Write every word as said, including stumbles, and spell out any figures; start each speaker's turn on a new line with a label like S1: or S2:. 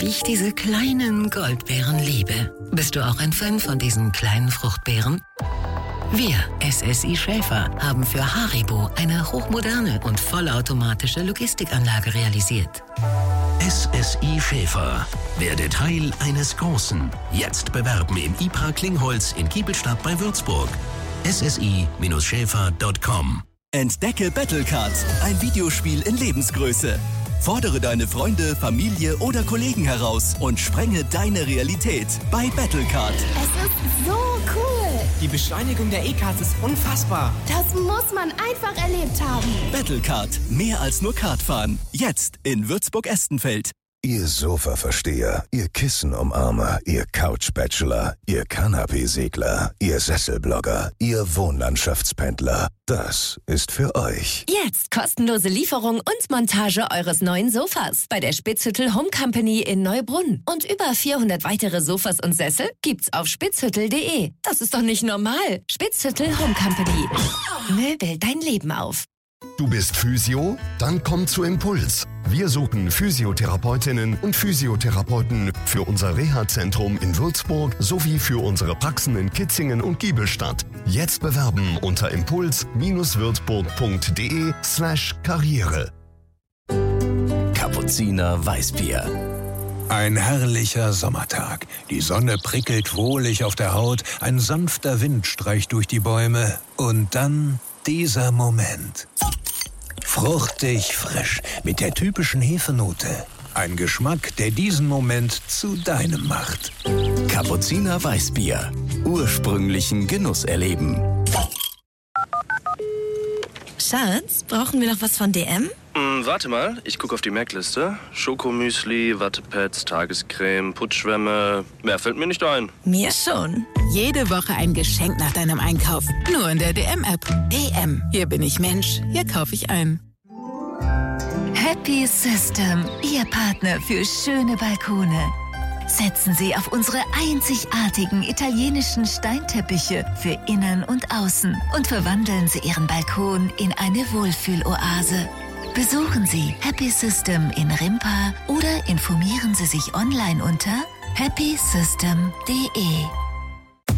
S1: ich diese kleinen Goldbeeren liebe. Bist du auch ein Fan von diesen kleinen Fruchtbeeren? Wir, S S I Schäfer, haben für Haribo eine hochmoderne und vollautomatische Logistikanlage realisiert.
S2: S S I Schäfer. Werde Teil eines Großen. Jetzt bewerben im I P R A Klingholz in Giebelstadt bei Würzburg. S S I Schäfer Punkt com.
S3: Entdecke Battlecard, ein Videospiel in Lebensgröße. Fordere deine Freunde, Familie oder Kollegen heraus und sprenge deine Realität bei Battlecard.
S4: Es ist so cool.
S5: Die Beschleunigung der E-Cards ist unfassbar.
S4: Das muss man einfach erlebt haben.
S3: Battlecard, mehr als nur Kartfahren. Jetzt in Würzburg-Estenfeld.
S6: Ihr Sofa-Versteher, ihr Kissen-Umarmer, ihr Couch-Bachelor, ihr Kanapé-Segler, ihr Sesselblogger, ihr Wohnlandschaftspendler. Das ist für euch.
S7: Jetzt kostenlose Lieferung und Montage eures neuen Sofas bei der Spitzhüttel Home Company in Neubrunn. Und über vierhundert weitere Sofas und Sessel gibt's auf spitzhüttel punkt de. Das ist doch nicht normal. Spitzhüttel Home Company. Möbel dein Leben auf.
S8: Du bist Physio? Dann komm zu Impuls. Wir suchen Physiotherapeutinnen und Physiotherapeuten für unser Reha-Zentrum in Würzburg sowie für unsere Praxen in Kitzingen und Giebelstadt. Jetzt bewerben unter impuls-würzburg.de slash Karriere.
S2: Kapuziner Weißbier.
S9: Ein herrlicher Sommertag. Die Sonne prickelt wohlig auf der Haut, ein sanfter Wind streicht durch die Bäume und dann dieser Moment. Fruchtig frisch, mit der typischen Hefenote. Ein Geschmack, der diesen Moment zu deinem macht.
S2: Kapuziner Weißbier. Ursprünglichen Genuss erleben.
S7: Schatz, brauchen wir noch was von D M?
S10: Hm, warte mal, ich gucke auf die Merkliste. Schokomüsli, Wattepads, Tagescreme, Putzschwämme. Mehr fällt mir nicht ein.
S7: Mir schon.
S11: Jede Woche ein Geschenk nach deinem Einkauf. Nur in der D M-App. D M. Hier bin ich Mensch. Hier kaufe ich ein.
S12: Happy System. Ihr Partner für schöne Balkone. Setzen Sie auf unsere einzigartigen italienischen Steinteppiche für Innen und Außen und verwandeln Sie Ihren Balkon in eine Wohlfühloase. Besuchen Sie Happy System in Rimpa oder informieren Sie sich online unter happy system punkt de.